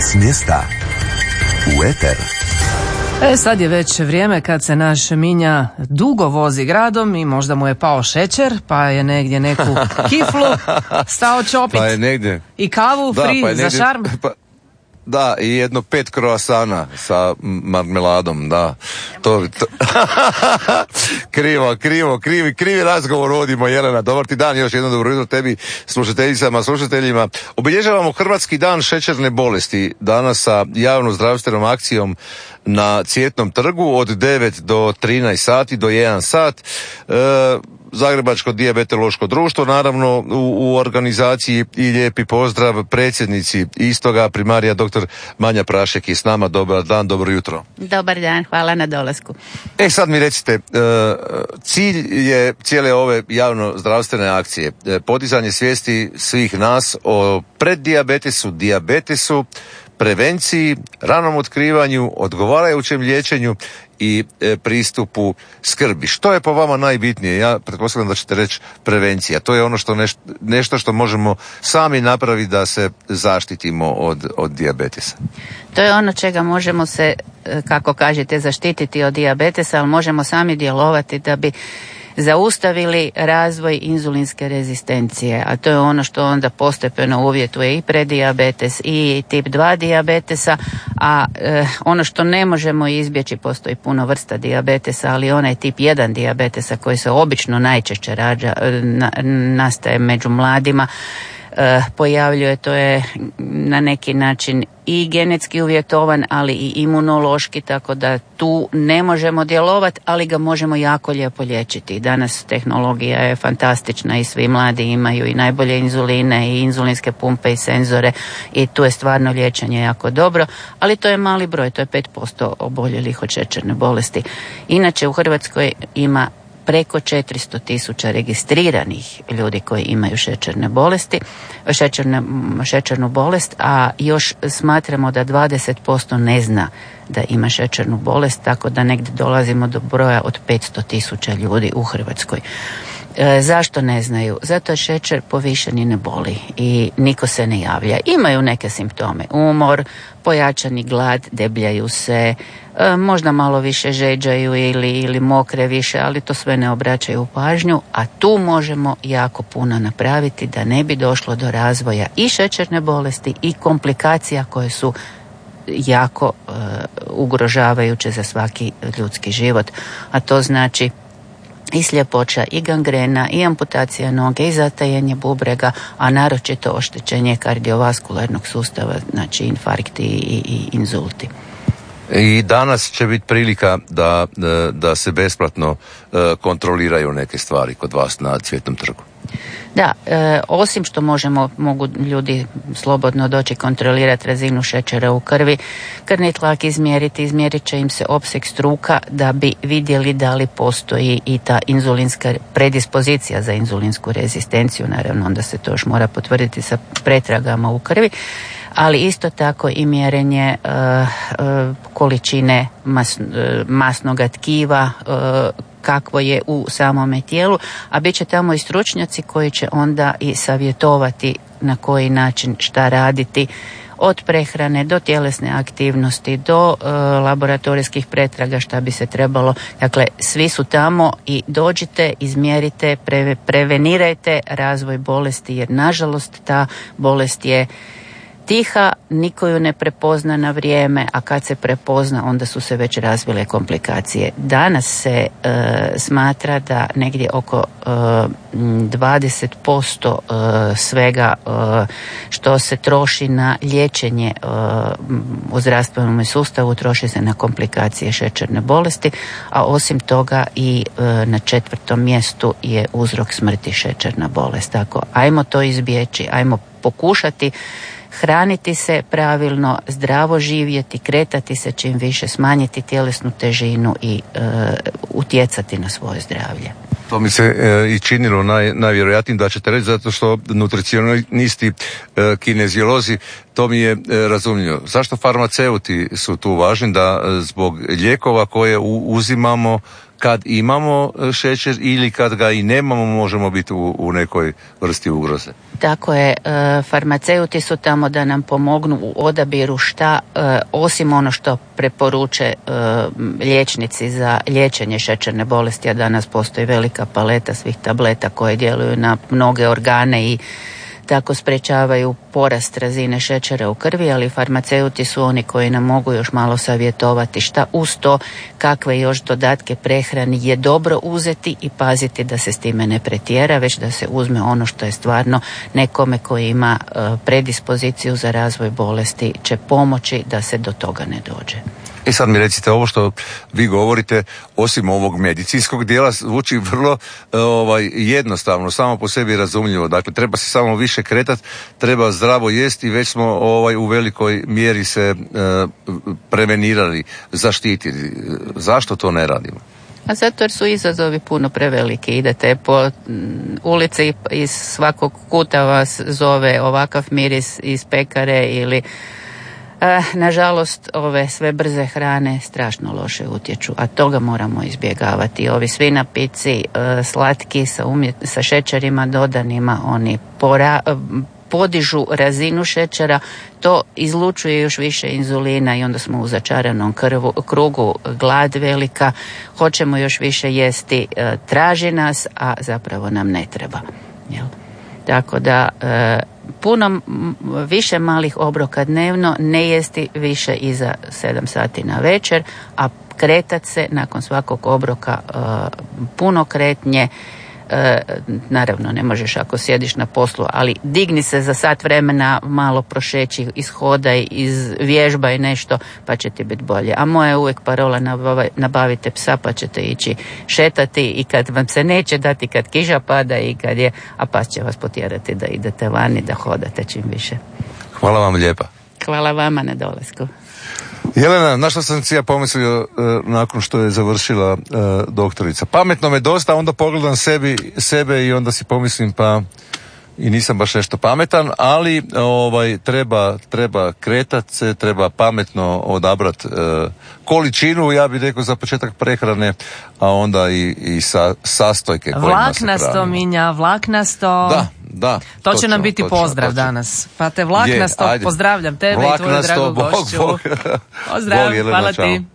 S mjesta u eter. Sad je već vrijeme kad se naš Minja dugo vozi gradom i možda mu je pao šećer, pa je negdje neku kiflu stao čopit. Pa je negdje. I kavu free pa za šarm. Da, i jedno 5 kroasana sa marmeladom, da. Krivi razgovor vodimo, Jelena. Dobar ti dan, još jedno dobro jutro tebi, slušateljicama, slušateljima. Obilježavamo Hrvatski dan šećerne bolesti danas sa javno-zdravstvenom akcijom na Cvjetnom trgu od 9 do 13 sati, do 1 sat. Zagrebačko dijabetološko društvo, naravno u organizaciji, i lijepi pozdrav predsjednici istoga, primarija dr. Manja Prašek je s nama. Dobar dan, dobro jutro. Dobar dan, hvala na dolasku. Sad mi recite, cilj je cijele ove javno zdravstvene akcije podizanje svijesti svih nas o preddijabetesu, dijabetesu, prevenciji, ranom otkrivanju, odgovarajućem liječenju i pristupu skrbi. Što je po vama najbitnije? Ja pretpostavljam da ćete reći prevencija. To je ono što nešto što možemo sami napraviti da se zaštitimo od dijabetesa. To je ono čega možemo se, kako kažete, zaštititi od dijabetesa, ali možemo sami djelovati da bi zaustavili razvoj inzulinske rezistencije, a to je ono što onda postepeno uvjetuje i predijabetes i tip 2 dijabetesa, a ono što ne možemo izbjeći, postoji puno vrsta dijabetesa, ali onaj tip 1 dijabetesa koji se obično najčešće nastaje među mladima, pojavljuje, to je na neki način i genetski uvjetovan, ali i imunološki, tako da tu ne možemo djelovati, ali ga možemo jako lijepo liječiti. Danas tehnologija je fantastična i svi mladi imaju i najbolje inzuline i inzulinske pumpe i senzore i tu je stvarno liječenje jako dobro, ali to je mali broj, to je 5% oboljelih od šećerne bolesti. Inače u Hrvatskoj ima preko 400.000 registriranih ljudi koji imaju šećernu bolest, a još smatramo da 20% ne zna da ima šećernu bolest, tako da negdje dolazimo do broja od 500.000 ljudi u Hrvatskoj. Zašto ne znaju? Zato je šećer povišen i ne boli i niko se ne javlja. Imaju neke simptome, umor, pojačani glad, debljaju se, možda malo više žeđaju ili mokre više, ali to sve ne obraćaju pažnju, a tu možemo jako puno napraviti da ne bi došlo do razvoja i šećerne bolesti i komplikacija koje su jako ugrožavajuće za svaki ljudski život, a to znači i sljepoća, i gangrena, i amputacija noge, i zatajenje bubrega, a naročito oštećenje kardiovaskularnog sustava, znači infarkti i inzulti. I danas će biti prilika da se besplatno kontroliraju neke stvari kod vas na Cvjetnom trgu. Da, osim što mogu ljudi slobodno doći kontrolirati razinu šećera u krvi, krvni tlak izmjerit će im se opseg struka da bi vidjeli da li postoji i ta inzulinska predispozicija za inzulinsku rezistenciju, naravno onda se to još mora potvrditi sa pretragama u krvi, ali isto tako i mjerenje količine masnog tkiva, kakvo je u samome tijelu, a bit će tamo i stručnjaci koji će onda i savjetovati na koji način šta raditi, od prehrane do tjelesne aktivnosti, do laboratorijskih pretraga šta bi se trebalo. Dakle, svi su tamo i dođite, izmjerite, prevenirajte razvoj bolesti, jer nažalost ta bolest je tiha, niko ju ne prepozna na vrijeme, a kad se prepozna onda su se već razvile komplikacije. Danas se smatra da negdje oko 20% svega što se troši na liječenje u zdravstvenom sustavu troši se na komplikacije šećerne bolesti, a osim toga i na 4. mjestu je uzrok smrti šećerna bolest. Tako, ajmo to izbjeći, ajmo pokušati hraniti se pravilno, zdravo živjeti, kretati se čim više, smanjiti tjelesnu težinu i utjecati na svoje zdravlje. To mi se i činilo najvjerojatnije da ćete reći, zato što nutricionisti, kineziolozi, to mi je razumljivo. Zašto farmaceuti su tu važni? Da zbog lijekova koje uzimamo kad imamo šećer ili kad ga i nemamo možemo biti u nekoj vrsti ugroze. Tako je, farmaceuti su tamo da nam pomognu u odabiru šta, osim ono što preporuče liječnici za liječenje šećerne bolesti, a danas postoji velika paleta svih tableta koje djeluju na mnoge organe i tako sprečavaju porast razine šećera u krvi, ali farmaceuti su oni koji nam mogu još malo savjetovati šta uz to, kakve još dodatke prehrani je dobro uzeti i paziti da se s time ne pretjera, već da se uzme ono što je stvarno nekome koji ima predispoziciju za razvoj bolesti će pomoći da se do toga ne dođe. I sad mi recite, ovo što vi govorite, osim ovog medicinskog dijela, zvuči vrlo jednostavno, samo po sebi razumljivo. Dakle, treba se samo više kretati, treba zdravo jesti i već smo u velikoj mjeri se prevenirali, zaštitili. Zašto to ne radimo? A zato jer su izazovi puno preveliki. Idete po ulici i iz svakog kuta vas zove ovakav miris iz pekare ili nažalost, ove sve brze hrane strašno loše utječu, a toga moramo izbjegavati. Ovi svi napici slatki sa šećerima dodanima, oni podižu razinu šećera, to izlučuje još više inzulina i onda smo u začaranom krugu, glad velika, hoćemo još više jesti, traži nas, a zapravo nam ne treba. Jel? Tako da puno više malih obroka dnevno, ne jesti više iza 7 sati na večer, a kretat se nakon svakog obroka puno kretnje. Naravno ne možeš ako sjediš na poslu, ali digni se za sat vremena, malo prošeći, ishodaj, izvježbaj nešto, pa će ti biti bolje. A moja je uvijek parola, nabavite psa pa ćete ići šetati i kad vam se neće dati, kad kiša pada i kad je, a pas će vas potjerati da idete vani, da hodate čim više. Hvala vam lijepa. Hvala vama na dolasku. Jelena, na što sam si ja pomislio nakon što je završila doktorica? Pametno me dosta, onda pogledam sebe i onda si pomislim pa i nisam baš nešto pametan, ali treba kretat se, treba pametno odabrat količinu, ja bih rekao za početak prehrane, a onda i sastojke kojima se hrani. Vlaknasto, Minja, vlaknasto. Da. To će nam biti pozdrav danas. Pa te vlaknasto, pozdravljam tebe i tvoju dragu gošću. Bog, pozdrav, Jelena, hvala čao. ti.